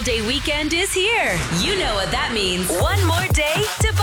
all-day weekend is here. You know what that means. One more day to